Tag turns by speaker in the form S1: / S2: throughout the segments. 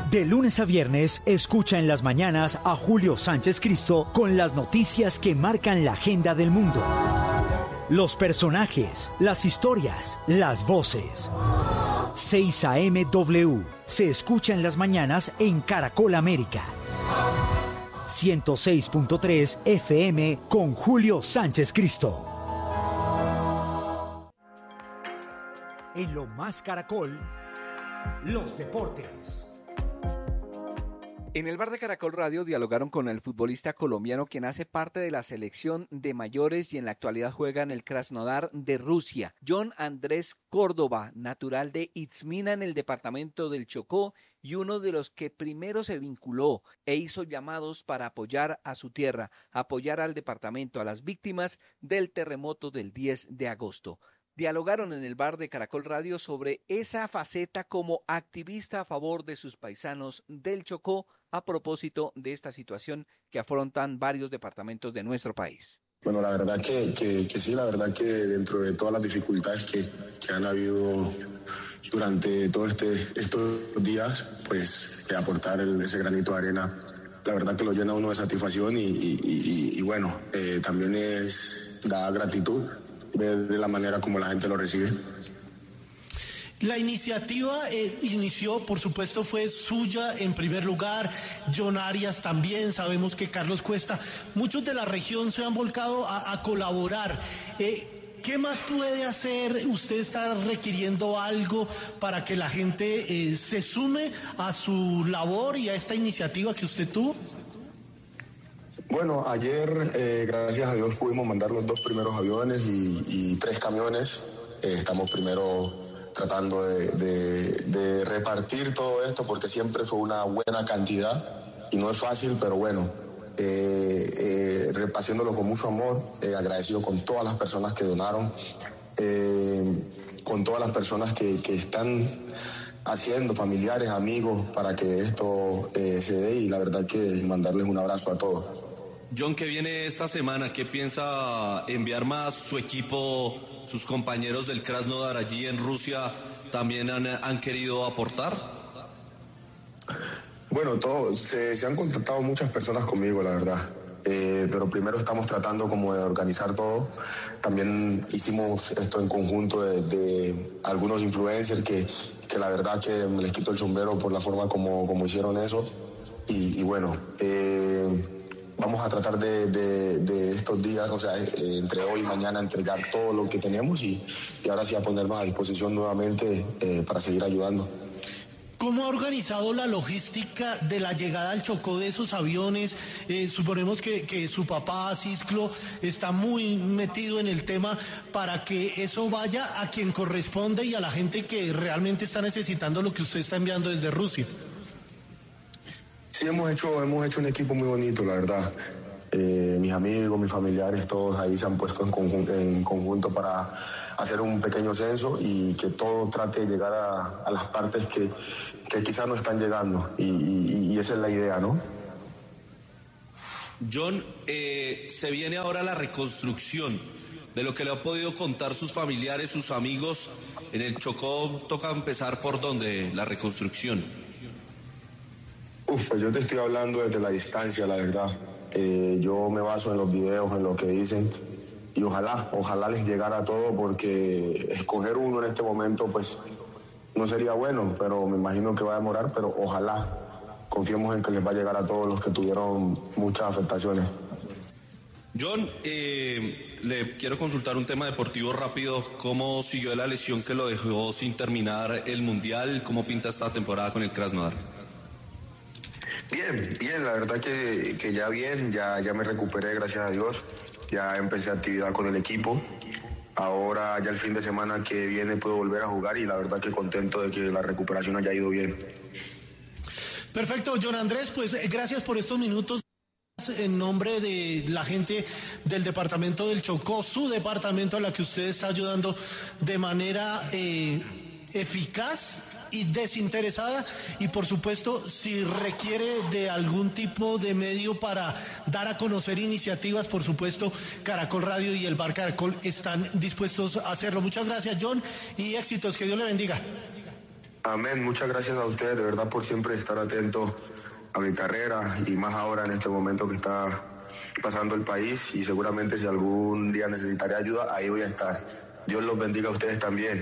S1: De lunes a viernes, escucha en las mañanas a Julio Sánchez Cristo con las noticias que marcan la agenda del mundo. Los personajes, las historias, las voces. 6 a.m. W. Se escucha en las mañanas en Caracol América. 106.3 FM con Julio Sánchez Cristo. En Lo Más Caracol, los deportes.
S2: En el bar de Caracol Radio dialogaron con el futbolista colombiano quien hace parte de la selección de mayores y en la actualidad juega en el Krasnodar de Rusia. John Andrés Córdoba, natural de Itzmina en el departamento del Chocó y uno de los que primero se vinculó e hizo llamados para apoyar a su tierra, apoyar al departamento, a las víctimas del terremoto del 10 de agosto. Dialogaron en el bar de Caracol Radio sobre esa faceta como activista a favor de sus paisanos del Chocó a propósito de esta situación que afrontan varios departamentos de nuestro país.
S3: Bueno, la verdad que sí, la verdad que dentro de todas las dificultades que han habido durante todos estos días, pues aportar ese granito de arena, la verdad que lo llena uno de satisfacción y bueno, también da gratitud de la manera como la gente lo recibe.
S4: La iniciativa inició, por supuesto, fue suya en primer lugar, John Arias también, sabemos que Carlos Cuesta, muchos de la región se han volcado a colaborar. ¿Qué más puede hacer? ¿Usted está requiriendo algo para que la gente se sume a su labor y a esta iniciativa que usted tuvo?
S3: Bueno, ayer, gracias a Dios, pudimos mandar los 2 primeros aviones y 3 camiones. Estamos primero tratando de repartir todo esto porque siempre fue una buena cantidad y no es fácil, pero bueno, haciéndolo con mucho amor, agradecido con todas las personas que donaron, con todas las personas que están haciendo, familiares, amigos, para que esto se dé y la verdad que mandarles un abrazo a todos.
S5: John, ¿qué viene esta semana? ¿Qué piensa enviar más? ¿Su equipo, sus compañeros del Krasnodar allí en Rusia también han querido aportar?
S3: Bueno, se han contactado muchas personas conmigo, la verdad. Pero primero estamos tratando como de organizar todo. También hicimos esto en conjunto de algunos influencers que la verdad que les quito el sombrero por la forma como hicieron eso. Y bueno, vamos a tratar de estos días, o sea, entre hoy y mañana entregar todo lo que tenemos y ahora sí a ponernos a disposición nuevamente para seguir ayudando.
S4: ¿Cómo ha organizado la logística de la llegada al Chocó de esos aviones? Suponemos que su papá, Cisclo, está muy metido en el tema para que eso vaya a quien corresponde y a la gente que realmente está necesitando lo que usted está enviando desde Rusia.
S3: Sí, hemos hecho un equipo muy bonito, la verdad. Mis amigos, mis familiares, todos ahí se han puesto en conjunto para hacer un pequeño censo y que todo trate de llegar a las partes que quizás no están llegando y esa es la idea, ¿no?
S5: John, se viene ahora la reconstrucción. De lo que le han podido contar sus familiares, sus amigos, en el Chocó toca empezar por ¿dónde? La reconstrucción.
S3: Pues yo te estoy hablando desde la distancia, la verdad. Yo me baso en los videos, en lo que dicen y ojalá les llegara todo porque escoger uno en este momento pues no sería bueno, pero me imagino que va a demorar, pero ojalá confiemos en que les va a llegar a todos los que tuvieron muchas afectaciones.
S5: John, le quiero consultar un tema deportivo rápido. ¿Cómo siguió la lesión que lo dejó sin terminar el Mundial? ¿Cómo pinta esta temporada con el Krasnodar?
S3: Bien, la verdad que ya bien, ya me recuperé, gracias a Dios. Ya empecé actividad con el equipo. Ahora ya el fin de semana que viene puedo volver a jugar y la verdad que contento de que la recuperación haya ido bien.
S4: Perfecto, John Andrés, pues gracias por estos minutos. En nombre de la gente del departamento del Chocó, su departamento a la que usted está ayudando de manera eficaz y desinteresada, y por supuesto si requiere de algún tipo de medio para dar a conocer iniciativas, por supuesto Caracol Radio y el Bar Caracol están dispuestos a hacerlo. Muchas gracias, John, y éxitos, que Dios le bendiga.
S3: Amén, muchas gracias a ustedes de verdad por siempre estar atentos a mi carrera y más ahora en este momento que está pasando el país, y seguramente si algún día necesitaré ayuda, ahí voy a estar. Dios los bendiga a ustedes también.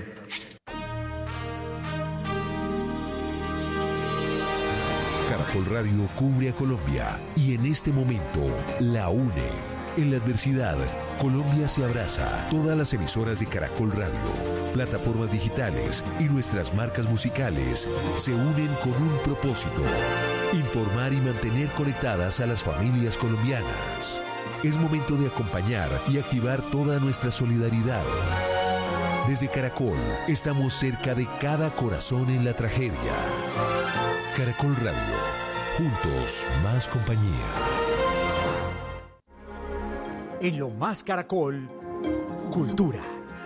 S6: Caracol Radio cubre a Colombia y en este momento la une. En la adversidad, Colombia se abraza. Todas las emisoras de Caracol Radio, plataformas digitales y nuestras marcas musicales se unen con un propósito: informar y mantener conectadas a las familias colombianas. Es momento de acompañar y activar toda nuestra solidaridad. Desde Caracol, estamos cerca de cada corazón en la tragedia. Caracol Radio, juntos más compañía.
S1: En Lo Más Caracol, Cultura.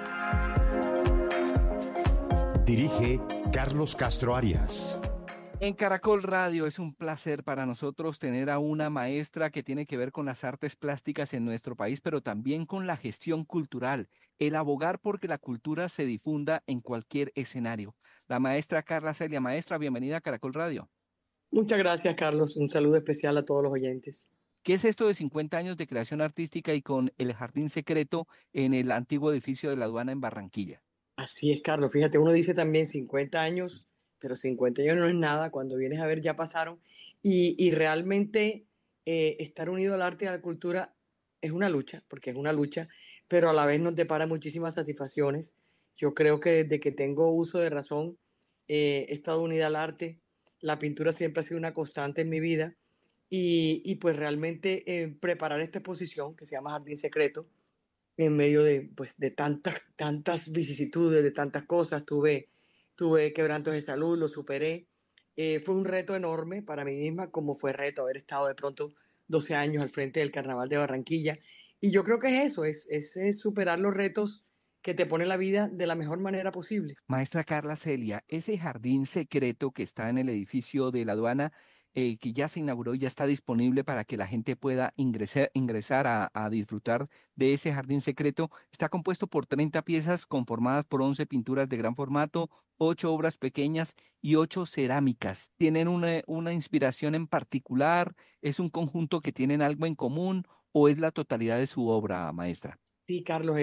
S7: Dirige Carlos Castro Arias.
S2: En Caracol Radio es un placer para nosotros tener a una maestra que tiene que ver con las artes plásticas en nuestro país, pero también con la gestión cultural, el abogar porque la cultura se difunda en cualquier escenario. La maestra Carla Celia. Maestra, bienvenida a Caracol Radio.
S8: Muchas gracias, Carlos. Un saludo especial a todos los oyentes.
S2: ¿Qué es esto de 50 años de creación artística y con el Jardín Secreto en el antiguo edificio de la aduana en Barranquilla?
S8: Así es, Carlos. Fíjate, uno dice también 50 años, pero 50 años no es nada. Cuando vienes a ver, ya pasaron. Y realmente estar unido al arte y a la cultura es una lucha, porque es una lucha, pero a la vez nos depara muchísimas satisfacciones. Yo creo que desde que tengo uso de razón, he estado unida al arte. La pintura siempre ha sido una constante en mi vida. Y pues realmente preparar esta exposición que se llama Jardín Secreto, en medio de tantas vicisitudes, de tantas cosas, tuve quebrantos de salud, lo superé. Fue un reto enorme para mí misma, como fue reto haber estado de pronto 12 años al frente del Carnaval de Barranquilla. Y yo creo que es eso, es superar los retos que te pone la vida de la mejor manera posible.
S2: Maestra Carla Celia, ese Jardín Secreto que está en el edificio de la aduana, que ya se inauguró y ya está disponible para que la gente pueda ingresar a disfrutar de ese Jardín Secreto, está compuesto por 30 piezas conformadas por 11 pinturas de gran formato, 8 obras pequeñas y 8 cerámicas. ¿Tienen una inspiración en particular? ¿Es un conjunto que tienen algo en común o es la totalidad de su obra, maestra?
S8: Sí, Carlos,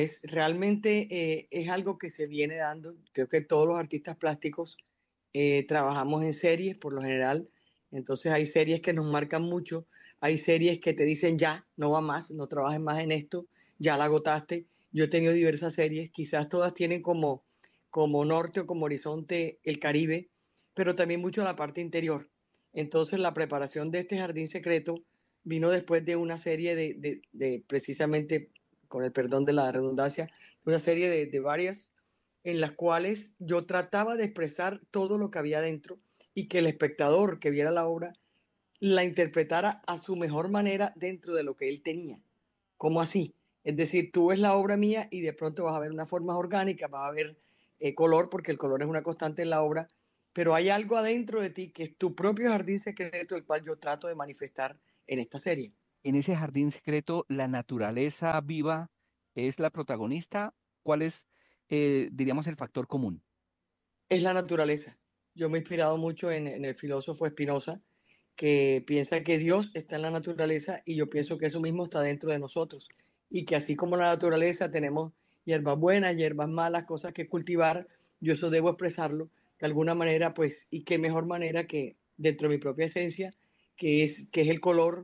S8: realmente es algo que se viene dando. Creo que todos los artistas plásticos trabajamos en series por lo general. Entonces hay series que nos marcan mucho, hay series que te dicen ya, no va más, no trabajes más en esto, ya la agotaste. Yo he tenido diversas series, quizás todas tienen como norte o como horizonte el Caribe, pero también mucho la parte interior. Entonces la preparación de este Jardín Secreto vino después de una serie de precisamente, con el perdón de la redundancia, una serie de varias en las cuales yo trataba de expresar todo lo que había dentro y que el espectador que viera la obra la interpretara a su mejor manera dentro de lo que él tenía. ¿Cómo así? Es decir, tú ves la obra mía y de pronto vas a ver unas formas orgánicas, vas a ver color, porque el color es una constante en la obra, pero hay algo adentro de ti que es tu propio jardín secreto, el cual yo trato de manifestar en esta serie.
S2: En ese Jardín Secreto, la naturaleza viva es la protagonista. ¿Cuál es, diríamos, el factor común?
S8: Es la naturaleza. Yo me he inspirado mucho en el filósofo Spinoza, que piensa que Dios está en la naturaleza, y yo pienso que eso mismo está dentro de nosotros, y que así como la naturaleza tenemos hierbas buenas, hierbas malas, cosas que cultivar, yo eso debo expresarlo de alguna manera, pues, y qué mejor manera que dentro de mi propia esencia, que es el color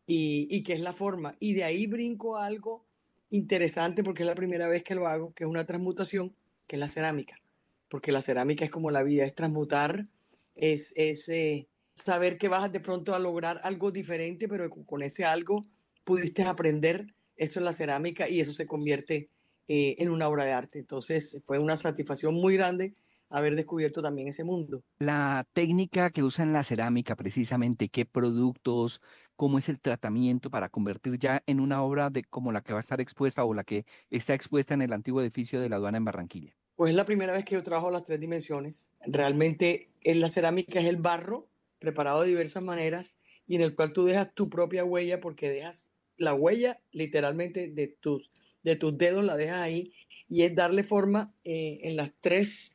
S8: y que es la forma. Y de ahí brinco a algo interesante, porque es la primera vez que lo hago, que es una transmutación, que es la cerámica. Porque la cerámica es como la vida, es transmutar, es saber que vas de pronto a lograr algo diferente, pero con ese algo pudiste aprender. Eso es la cerámica, y eso se convierte en una obra de arte. Entonces fue una satisfacción muy grande haber descubierto también ese mundo.
S2: La técnica que usan la cerámica, precisamente, qué productos, cómo es el tratamiento para convertir ya en una obra como la que va a estar expuesta o la que está expuesta en el antiguo edificio de la aduana en Barranquilla.
S8: Pues es la primera vez que yo trabajo las 3 dimensiones. Realmente la cerámica es el barro preparado de diversas maneras y en el cual tú dejas tu propia huella, porque dejas la huella literalmente de tus dedos, la dejas ahí, y es darle forma en las 3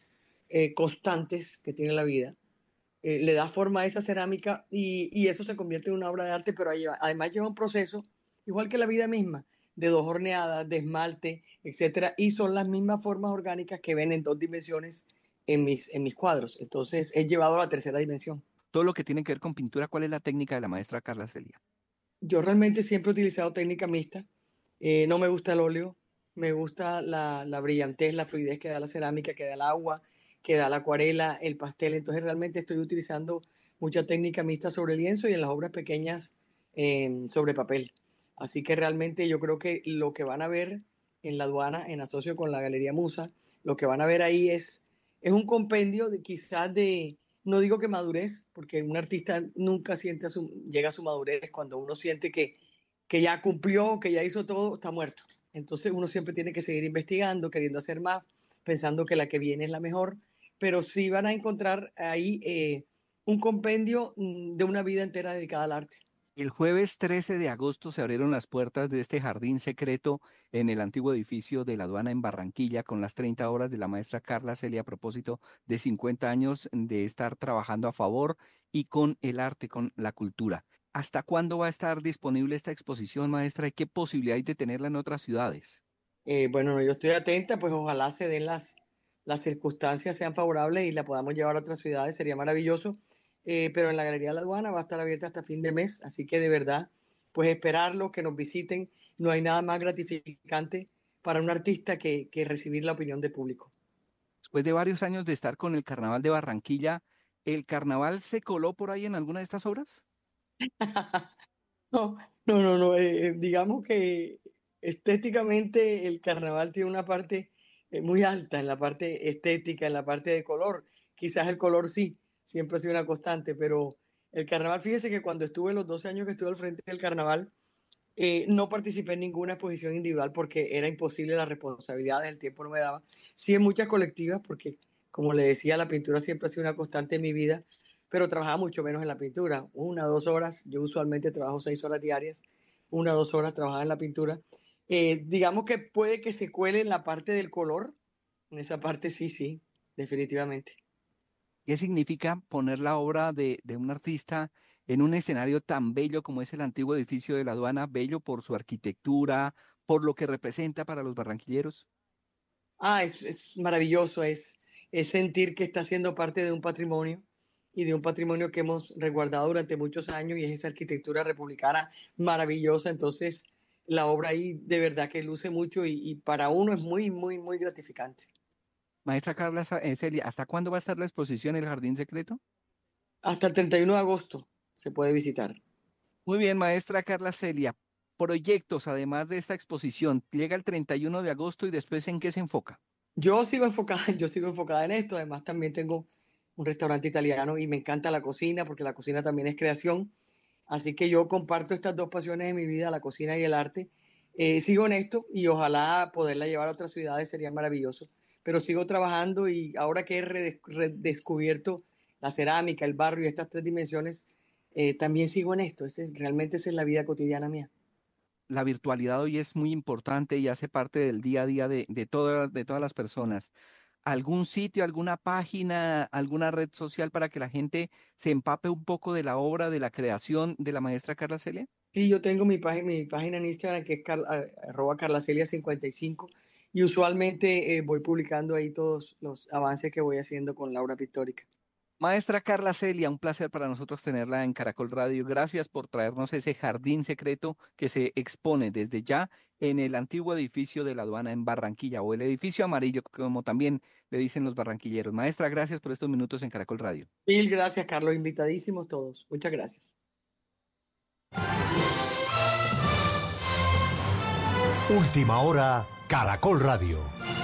S8: constantes que tiene la vida. Le da forma a esa cerámica y eso se convierte en una obra de arte, pero además lleva un proceso, igual que la vida misma, de 2 horneadas, de esmalte, etcétera, y son las mismas formas orgánicas que ven en 2 dimensiones en mis cuadros. Entonces, he llevado a la 3ª dimensión.
S2: Todo lo que tiene que ver con pintura, ¿cuál es la técnica de la maestra Carla Celia?
S8: Yo realmente siempre he utilizado técnica mixta. No me gusta el óleo, me gusta la brillantez, la fluidez que da la cerámica, que da el agua, que da la acuarela, el pastel. Entonces realmente estoy utilizando mucha técnica mixta sobre el lienzo y en las obras pequeñas sobre papel. Así que realmente yo creo que lo que van a ver en la aduana, en asocio con la Galería Musa, lo que van a ver ahí es un compendio de quizás de, no digo que madurez, porque un artista nunca llega a su madurez cuando uno siente que ya cumplió, que ya hizo todo, está muerto. Entonces uno siempre tiene que seguir investigando, queriendo hacer más, pensando que la que viene es la mejor, pero sí van a encontrar ahí un compendio de una vida entera dedicada al arte.
S2: El jueves 13 de agosto se abrieron las puertas de este jardín secreto en el antiguo edificio de la aduana en Barranquilla con las 30 obras de la maestra Carla Celia a propósito de 50 años de estar trabajando a favor y con el arte, con la cultura. ¿Hasta cuándo va a estar disponible esta exposición, maestra? ¿Y qué posibilidad hay de tenerla en otras ciudades?
S8: Bueno, yo estoy atenta, pues ojalá se den las circunstancias sean favorables y la podamos llevar a otras ciudades, sería maravilloso. Pero en la Galería de la Aduana va a estar abierta hasta fin de mes, así que de verdad, pues esperarlo, que nos visiten. No hay nada más gratificante para un artista que recibir la opinión del público.
S2: Después de varios años de estar con el Carnaval de Barranquilla, ¿el carnaval se coló por ahí en alguna de estas obras?
S8: No. Digamos que estéticamente el carnaval tiene una parte muy alta en la parte estética, en la parte de color. Quizás el color sí, siempre ha sido una constante, pero el carnaval, fíjese que cuando estuve los 12 años que estuve al frente del carnaval, no participé en ninguna exposición individual porque era imposible, las responsabilidades, el tiempo no me daba. Sí en muchas colectivas porque, como le decía, la pintura siempre ha sido una constante en mi vida, pero trabajaba mucho menos en la pintura, 1 o 2 horas. Yo usualmente trabajo 6 horas diarias, 1 o 2 horas trabajaba en la pintura. Digamos que puede que se cuele en la parte del color, en esa parte sí, definitivamente.
S2: ¿Qué significa poner la obra de un artista en un escenario tan bello como es el antiguo edificio de la aduana, bello por su arquitectura, por lo que representa para los barranquilleros?
S8: Es maravilloso, es sentir que está siendo parte de un patrimonio y de un patrimonio que hemos resguardado durante muchos años y es esa arquitectura republicana maravillosa. Entonces, la obra ahí de verdad que luce mucho y para uno es muy, muy, muy gratificante.
S2: Maestra Carla Celia, ¿hasta cuándo va a estar la exposición El Jardín Secreto?
S8: Hasta el 31 de agosto se puede visitar.
S2: Muy bien, maestra Carla Celia. Proyectos, además de esta exposición, llega el 31 de agosto y después ¿en qué se enfoca?
S8: Yo sigo enfocada en esto. Además, también tengo un restaurante italiano y me encanta la cocina porque la cocina también es creación. Así que yo comparto estas 2 pasiones de mi vida, la cocina y el arte. Sigo en esto y ojalá poderla llevar a otras ciudades sería maravilloso. Pero sigo trabajando y ahora que he redescubierto la cerámica, el barro y estas 3 dimensiones, también sigo en esto. Realmente esa es la vida cotidiana mía.
S2: La virtualidad hoy es muy importante y hace parte del día a día de todas las personas. ¿Algún sitio, alguna página, alguna red social para que la gente se empape un poco de la obra, de la creación de la maestra Carla Celia?
S8: Sí, yo tengo mi página en Instagram que es @carlacelia55 y usualmente voy publicando ahí todos los avances que voy haciendo con la obra pictórica.
S2: Maestra Carla Celia, un placer para nosotros tenerla en Caracol Radio. Gracias por traernos ese jardín secreto que se expone desde ya en el antiguo edificio de la aduana en Barranquilla, o el edificio amarillo, como también le dicen los barranquilleros. Maestra, gracias por estos minutos en Caracol Radio.
S8: Mil gracias, Carlos. Invitadísimos todos. Muchas gracias.
S7: Última hora, Caracol Radio.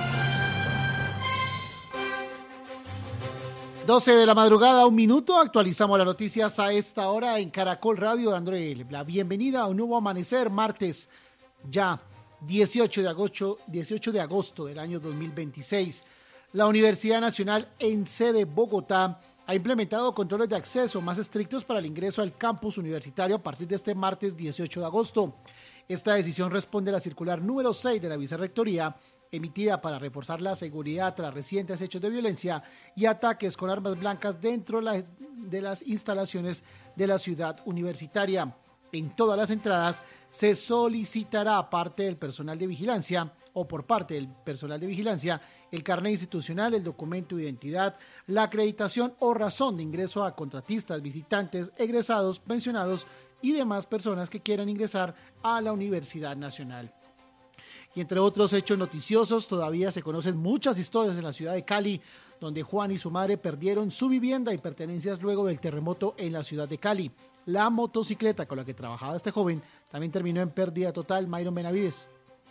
S9: 12 de la madrugada, 1 minuto. Actualizamos las noticias a esta hora en Caracol Radio, dándole la bienvenida a un nuevo amanecer, martes ya 18 de agosto del año 2026. La Universidad Nacional en sede Bogotá ha implementado controles de acceso más estrictos para el ingreso al campus universitario a partir de este martes 18 de agosto. Esta decisión responde a la circular número 6 de la Vicerrectoría, emitida para reforzar la seguridad tras recientes hechos de violencia y ataques con armas blancas dentro de las instalaciones de la ciudad universitaria. En todas las entradas se solicitará por parte del personal de vigilancia, el carnet institucional, el documento de identidad, la acreditación o razón de ingreso a contratistas, visitantes, egresados, pensionados y demás personas que quieran ingresar a la Universidad Nacional. Y entre otros hechos noticiosos, todavía se conocen muchas historias en la ciudad de Cali, donde Juan y su madre perdieron su vivienda y pertenencias luego del terremoto en la ciudad de Cali. La motocicleta con la que trabajaba este joven también terminó en pérdida total. Myron Benavides.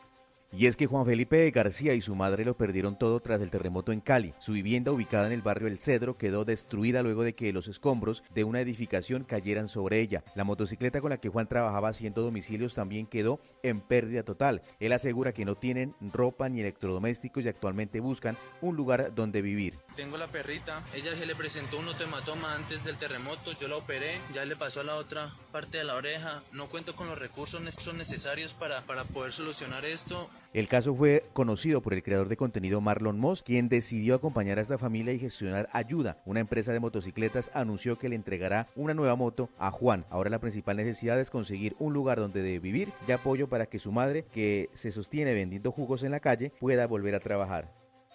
S10: Y es que Juan Felipe García y su madre lo perdieron todo tras el terremoto en Cali. Su vivienda, ubicada en el barrio El Cedro, quedó destruida luego de que los escombros de una edificación cayeran sobre ella. La motocicleta con la que Juan trabajaba haciendo domicilios también quedó en pérdida total. Él asegura que no tienen ropa ni electrodomésticos y actualmente buscan un lugar donde vivir.
S11: Tengo la perrita, ella se le presentó un hematoma antes del terremoto, yo la operé, ya le pasó a la otra parte de la oreja. No cuento con los recursos necesarios para poder solucionar esto.
S10: El caso fue conocido por el creador de contenido Marlon Moss, quien decidió acompañar a esta familia y gestionar ayuda. Una empresa de motocicletas anunció que le entregará una nueva moto a Juan. Ahora la principal necesidad es conseguir un lugar donde vivir y apoyo para que su madre, que se sostiene vendiendo jugos en la calle, pueda volver a trabajar.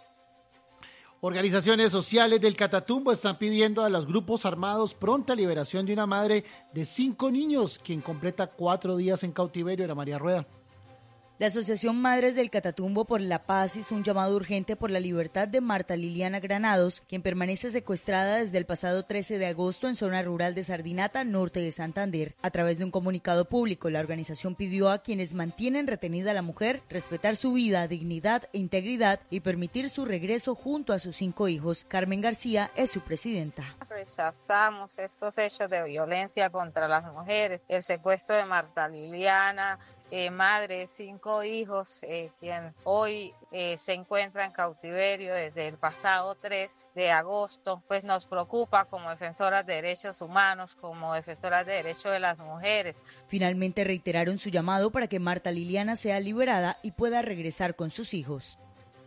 S9: Organizaciones sociales del Catatumbo están pidiendo a los grupos armados pronta liberación de una madre de 5 niños, quien completa 4 días en cautiverio. Era María Rueda.
S12: La Asociación Madres del Catatumbo por la Paz hizo un llamado urgente por la libertad de Marta Liliana Granados, quien permanece secuestrada desde el pasado 13 de agosto en zona rural de Sardinata, norte de Santander. A través de un comunicado público, la organización pidió a quienes mantienen retenida a la mujer respetar su vida, dignidad e integridad y permitir su regreso junto a sus 5 hijos. Carmen García es su presidenta.
S13: Rechazamos estos hechos de violencia contra las mujeres, el secuestro de Marta Liliana, madre de 5 hijos, quien hoy se encuentra en cautiverio desde el pasado 3 de agosto, pues nos preocupa como defensoras de derechos humanos, como defensoras de derechos de las mujeres.
S12: Finalmente reiteraron su llamado para que Marta Liliana sea liberada y pueda regresar con sus hijos.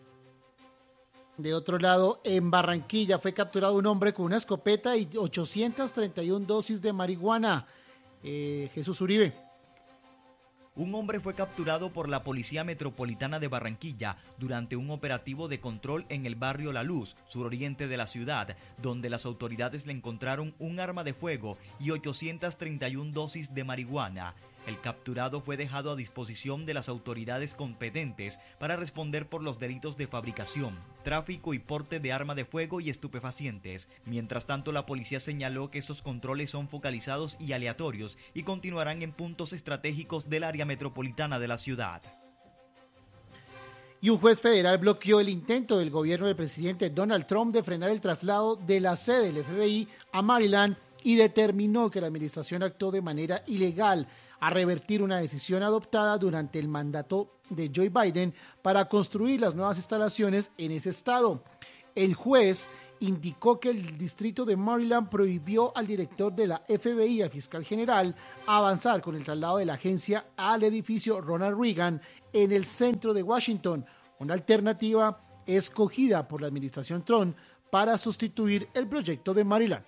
S9: De otro lado, en Barranquilla fue capturado un hombre con una escopeta y 831 dosis de marihuana. Jesús Uribe.
S14: Un hombre fue capturado por la Policía Metropolitana de Barranquilla durante un operativo de control en el barrio La Luz, suroriente de la ciudad, donde las autoridades le encontraron un arma de fuego y 831 dosis de marihuana. El capturado fue dejado a disposición de las autoridades competentes para responder por los delitos de fabricación, tráfico y porte de arma de fuego y estupefacientes. Mientras tanto, la policía señaló que estos controles son focalizados y aleatorios y continuarán en puntos estratégicos del área metropolitana de la ciudad.
S9: Y un juez federal bloqueó el intento del gobierno del presidente Donald Trump de frenar el traslado de la sede del FBI a Maryland y determinó que la administración actuó de manera ilegal a revertir una decisión adoptada durante el mandato de Joe Biden para construir las nuevas instalaciones en ese estado. El juez indicó que el distrito de Maryland prohibió al director de la FBI y al fiscal general avanzar con el traslado de la agencia al edificio Ronald Reagan en el centro de Washington, una alternativa escogida por la administración Trump para sustituir el proyecto de Maryland.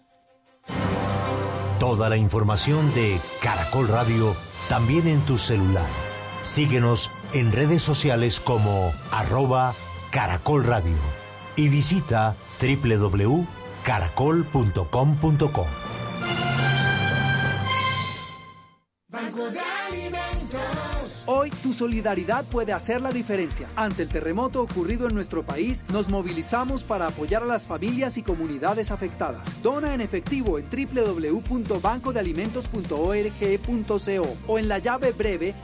S7: Toda la información de Caracol Radio también en tu celular. Síguenos en redes sociales como @Caracol Radio y visita www.caracol.com.co.
S15: Banco de Alimentos.
S16: Hoy tu solidaridad puede hacer la diferencia. Ante el terremoto ocurrido en nuestro país, nos movilizamos para apoyar a las familias y comunidades afectadas. Dona en efectivo en www.bancodealimentos.org.co o en la llave breve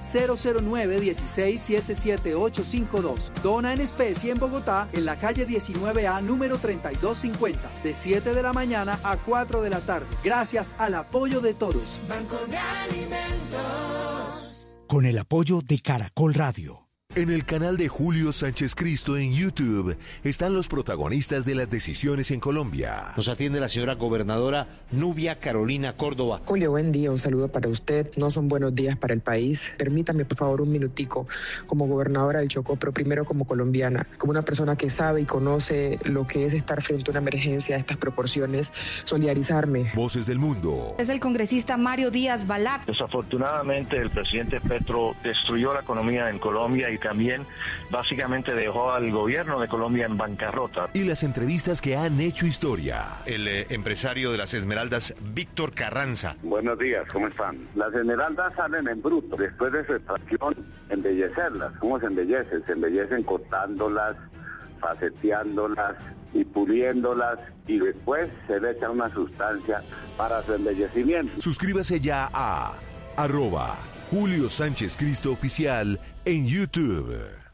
S16: 009-16-77852. Dona en especie en Bogotá, en la calle 19A, número 3250, de 7 de la mañana a 4 de la tarde. Gracias al apoyo de todos.
S15: Banco de Alimentos.
S1: Con el apoyo de Caracol Radio.
S6: En el canal de Julio Sánchez Cristo en YouTube están los protagonistas de las decisiones en Colombia.
S17: Nos atiende la señora gobernadora Nubia Carolina Córdoba.
S18: Julio, buen día, un saludo para usted. No son buenos días para el país. Permítame, por favor, un minutico como gobernadora del Chocó, pero primero como colombiana, como una persona que sabe y conoce lo que es estar frente a una emergencia de estas proporciones, solidarizarme.
S6: Voces del mundo.
S19: Es el congresista Mario Díaz Balart.
S20: Desafortunadamente, el presidente Petro destruyó la economía en Colombia y también básicamente dejó al gobierno de Colombia en bancarrota.
S6: Y las entrevistas que han hecho historia.
S21: El empresario de las Esmeraldas, Víctor Carranza.
S22: Buenos días, ¿cómo están? Las Esmeraldas salen en bruto. Después de su extracción, embellecerlas. ¿Cómo se embellecen? Se embellecen cortándolas, faceteándolas y puliéndolas, y después se le echa una sustancia para su embellecimiento.
S6: Suscríbase ya a @Julio Sánchez Cristo Oficial en YouTube.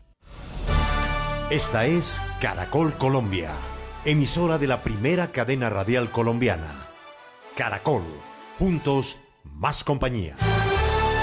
S7: Esta es Caracol Colombia, emisora de la primera cadena radial colombiana. Caracol, juntos, más compañía.